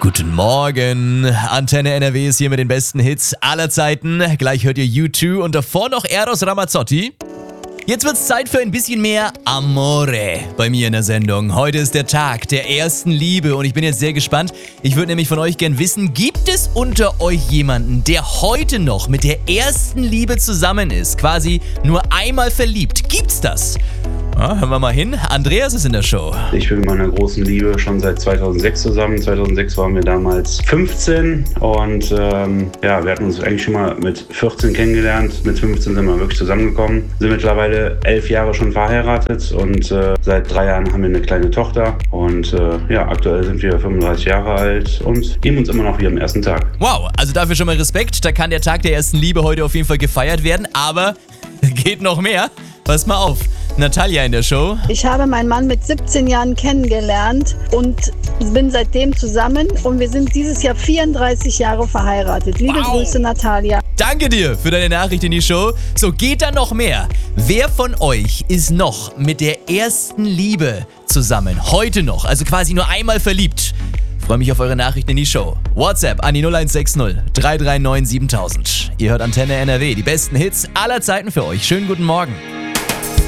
Guten Morgen, Antenne NRW ist hier mit den besten Hits aller Zeiten. Gleich hört ihr U2 und davor noch Eros Ramazzotti. Jetzt wird's Zeit für ein bisschen mehr Amore bei mir in der Sendung. Heute ist der Tag der ersten Liebe und ich bin jetzt sehr gespannt. Ich würde nämlich von euch gern wissen, gibt es unter euch jemanden, der heute noch mit der ersten Liebe zusammen ist? Quasi nur einmal verliebt. Gibt's das? Ja, hören wir mal hin. Andreas ist in der Show. Ich bin mit meiner großen Liebe schon seit 2006 zusammen. 2006 waren wir damals 15 und wir hatten uns eigentlich schon mal mit 14 kennengelernt. Mit 15 sind wir wirklich zusammengekommen. Sind mittlerweile 11 Jahre schon verheiratet und seit 3 Jahren haben wir eine kleine Tochter. Und aktuell sind wir 35 Jahre alt und geben uns immer noch wie am ersten Tag. Wow, also dafür schon mal Respekt. Da kann der Tag der ersten Liebe heute auf jeden Fall gefeiert werden. Aber geht noch mehr. Pass mal auf. Natalia in der Show. Ich habe meinen Mann mit 17 Jahren kennengelernt und bin seitdem zusammen und wir sind dieses Jahr 34 Jahre verheiratet. Liebe Grüße, Natalia. Danke dir für deine Nachricht in die Show. So, geht da noch mehr. Wer von euch ist noch mit der ersten Liebe zusammen? Heute noch, also quasi nur einmal verliebt. Freue mich auf eure Nachrichten in die Show. WhatsApp an die 0160 339 7000. Ihr hört Antenne NRW, die besten Hits aller Zeiten für euch. Schönen guten Morgen.